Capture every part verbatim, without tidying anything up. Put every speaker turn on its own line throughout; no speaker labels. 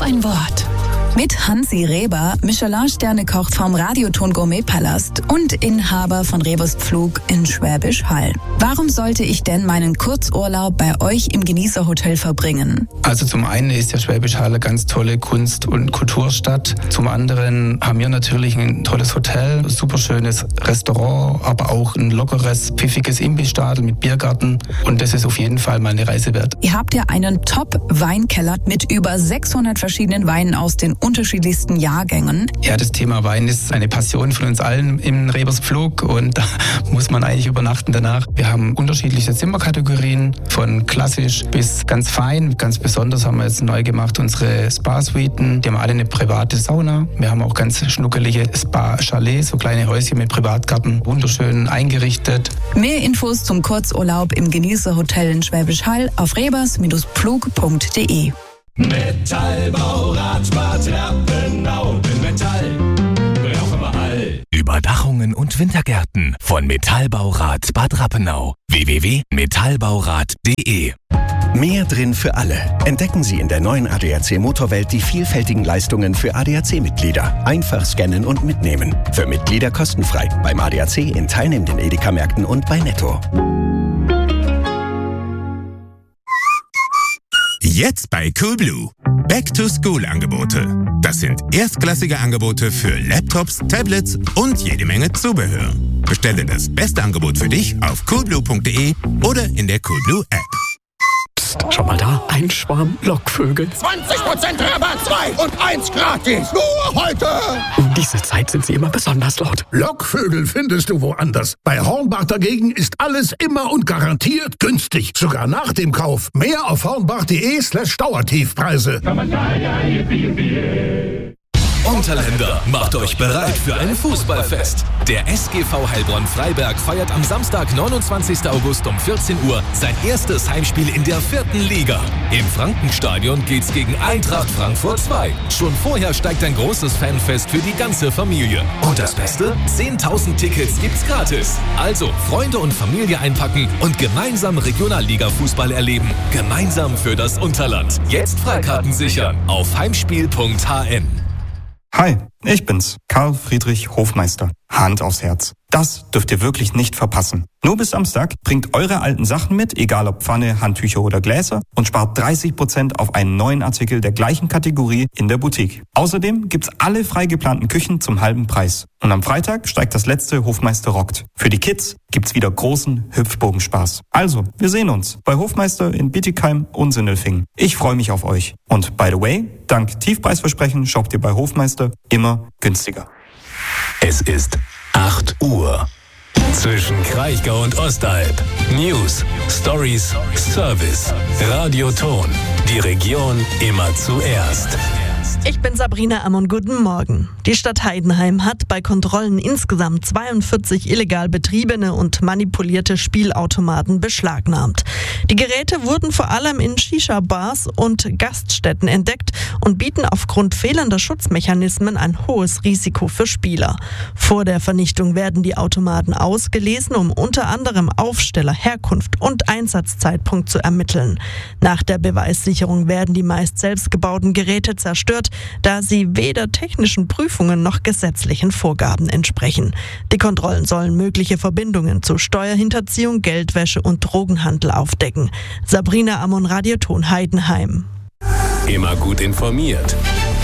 ein Wort. Mit Hansi Reber, Michelin-Sterne-Koch vom Radioton Gourmet-Palast und Inhaber von Rebers Pflug in Schwäbisch Hall. Warum sollte ich denn meinen Kurzurlaub bei euch im Genießerhotel verbringen?
Also zum einen ist der Schwäbisch Hall eine ganz tolle Kunst- und Kulturstadt. Zum anderen haben wir natürlich ein tolles Hotel, ein super schönes Restaurant, aber auch ein lockeres, pfiffiges Imbissstadel mit Biergarten. Und das ist auf jeden Fall mal eine Reise wert.
Ihr habt ja einen Top-Weinkeller mit über sechshundert verschiedenen Weinen aus den unterschiedlichsten Jahrgängen.
Ja, das Thema Wein ist eine Passion von uns allen im Rebers Pflug und da muss man eigentlich übernachten danach. Wir haben unterschiedliche Zimmerkategorien, von klassisch bis ganz fein. Ganz besonders haben wir jetzt neu gemacht unsere Spa-Suiten. Die haben alle eine private Sauna. Wir haben auch ganz schnuckelige Spa-Chalets, so kleine Häuschen mit Privatgarten, wunderschön eingerichtet.
Mehr Infos zum Kurzurlaub im Genießerhotel in Schwäbisch Hall auf rebers Pflug punkt de.
Metallbau, Radspart, Rappenau, in Metall brauchen wir all.
Überdachungen und Wintergärten von Metallbaurat Bad Rappenau. w w w punkt metallbaurat punkt de.
Mehr drin für alle. Entdecken Sie in der neuen A D A C Motorwelt die vielfältigen Leistungen für A D A C-Mitglieder. Einfach scannen und mitnehmen. Für Mitglieder kostenfrei. Beim A D A C in teilnehmenden Edeka-Märkten und bei Netto.
Jetzt bei Coolblue. Back-to-School-Angebote. Das sind erstklassige Angebote für Laptops, Tablets und jede Menge Zubehör. Bestelle das beste Angebot für dich auf coolblue punkt de oder in der Coolblue-App.
Psst, schau mal da, ein Schwarm Lockvögel.
zwanzig Prozent Rabatt, zwei und eins gratis. Nur heute.
Um diese Zeit sind sie immer besonders laut.
Lockvögel findest du woanders. Bei Hornbach dagegen ist alles immer und garantiert günstig. Sogar nach dem Kauf. Mehr auf hornbach.de slash Dauertiefpreise.
Unterländer, macht euch bereit für ein Fußballfest. Der S G V Heilbronn Freiberg feiert am Samstag, neunundzwanzigsten August um vierzehn Uhr sein erstes Heimspiel in der vierten Liga. Im Frankenstadion geht's gegen Eintracht Frankfurt zwei. Schon vorher steigt ein großes Fanfest für die ganze Familie. Und das Beste? zehntausend Tickets gibt's gratis. Also Freunde und Familie einpacken und gemeinsam Regionalliga-Fußball erleben. Gemeinsam für das Unterland. Jetzt Freikarten sichern auf heimspiel punkt h n.
Hi, ich bin's, Karl Friedrich Hofmeister. Hand aufs Herz. Das dürft ihr wirklich nicht verpassen. Nur bis Samstag bringt eure alten Sachen mit, egal ob Pfanne, Handtücher oder Gläser, und spart dreißig Prozent auf einen neuen Artikel der gleichen Kategorie in der Boutique. Außerdem gibt's alle frei geplanten Küchen zum halben Preis. Und am Freitag steigt das letzte Hofmeister rockt. Für die Kids gibt's wieder großen Hüpfbogenspaß. Also, wir sehen uns bei Hofmeister in Bietigheim und Sindelfingen. Ich freue mich auf euch. Und by the way, dank Tiefpreisversprechen shoppt ihr bei Hofmeister immer günstiger.
Es ist acht Uhr. Zwischen Kraichgau und Ostalb. News, Stories, Service. Radioton. Die Region immer zuerst.
Ich bin Sabrina Ammon, guten Morgen. Die Stadt Heidenheim hat bei Kontrollen insgesamt zweiundvierzig illegal betriebene und manipulierte Spielautomaten beschlagnahmt. Die Geräte wurden vor allem in Shisha-Bars und Gaststätten entdeckt und bieten aufgrund fehlender Schutzmechanismen ein hohes Risiko für Spieler. Vor der Vernichtung werden die Automaten ausgelesen, um unter anderem Aufsteller, Herkunft und Einsatzzeitpunkt zu ermitteln. Nach der Beweissicherung werden die meist selbstgebauten Geräte zerstört, da sie weder technischen Prüfungen noch gesetzlichen Vorgaben entsprechen. Die Kontrollen sollen mögliche Verbindungen zu Steuerhinterziehung, Geldwäsche und Drogenhandel aufdecken. Sabrina Ammon, Radioton Heidenheim.
Immer gut informiert.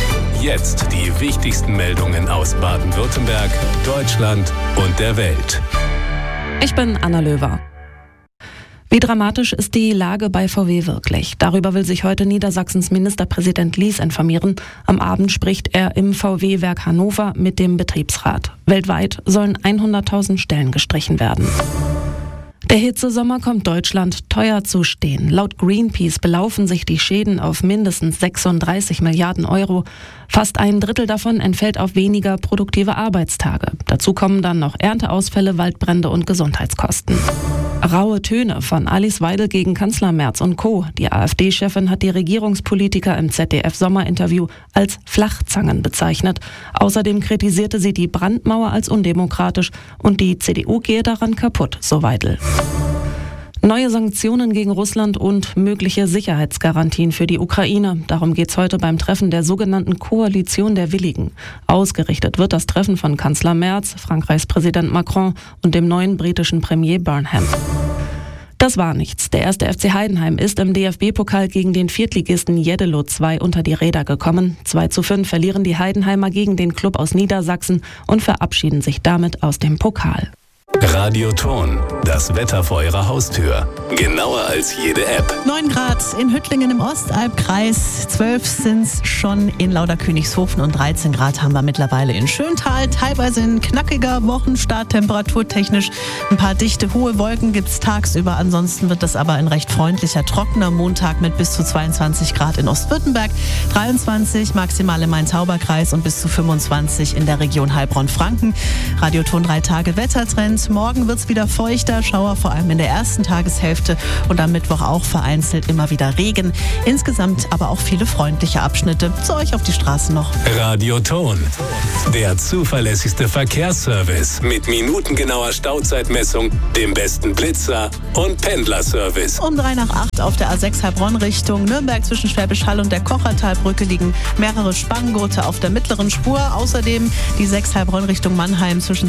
Jetzt die wichtigsten Meldungen aus Baden-Württemberg, Deutschland und der Welt.
Ich bin Anna Löwer. Wie dramatisch ist die Lage bei V W wirklich? Darüber will sich heute Niedersachsens Ministerpräsident Lies informieren. Am Abend spricht er im V W-Werk Hannover mit dem Betriebsrat. Weltweit sollen hunderttausend Stellen gestrichen werden. Der Hitzesommer kommt Deutschland teuer zu stehen. Laut Greenpeace belaufen sich die Schäden auf mindestens sechsunddreißig Milliarden Euro. Fast ein Drittel davon entfällt auf weniger produktive Arbeitstage. Dazu kommen dann noch Ernteausfälle, Waldbrände und Gesundheitskosten. Raue Töne von Alice Weidel gegen Kanzler Merz und Co. Die AfD-Chefin hat die Regierungspolitiker im Z D F-Sommerinterview als Flachzangen bezeichnet. Außerdem kritisierte sie die Brandmauer als undemokratisch und die C D U gehe daran kaputt, so Weidel. Neue Sanktionen gegen Russland und mögliche Sicherheitsgarantien für die Ukraine. Darum geht es heute beim Treffen der sogenannten Koalition der Willigen. Ausgerichtet wird das Treffen von Kanzler Merz, Frankreichs Präsident Macron und dem neuen britischen Premier Burnham. Das war nichts. Der erste F C Heidenheim ist im D F B-Pokal gegen den Viertligisten Jeddelo zwei unter die Räder gekommen. zwei zu fünf verlieren die Heidenheimer gegen den Klub aus Niedersachsen und verabschieden sich damit aus dem Pokal.
Radioton, das Wetter vor Ihrer Haustür. Genauer als jede App.
neun Grad in Hüttlingen im Ostalbkreis, zwölf sind es schon in Lauderkönigshofen und dreizehn Grad haben wir mittlerweile in Schöntal. Teilweise ein knackiger Wochenstart, temperaturtechnisch. Ein paar dichte, hohe Wolken gibt es tagsüber. Ansonsten wird das aber ein recht freundlicher, trockener Montag mit bis zu zweiundzwanzig Grad in Ostwürttemberg, dreiundzwanzig maximal im Main-Tauber-Kreis und bis zu fünfundzwanzig in der Region Heilbronn-Franken. Radioton drei Tage Wettertrend. Morgen wird es wieder feuchter, Schauer vor allem in der ersten Tageshälfte und am Mittwoch auch vereinzelt immer wieder Regen. Insgesamt aber auch viele freundliche Abschnitte. Zu euch auf die Straßen noch.
Radioton, der zuverlässigste Verkehrsservice mit minutengenauer Stauzeitmessung, dem besten Blitzer und Pendlerservice.
Um drei nach acht auf der A sechs Heilbronn Richtung Nürnberg zwischen Schwäbisch Hall und der Kochertalbrücke liegen mehrere Spanngurte auf der mittleren Spur. Außerdem die sechs Heilbronn Richtung Mannheim zwischen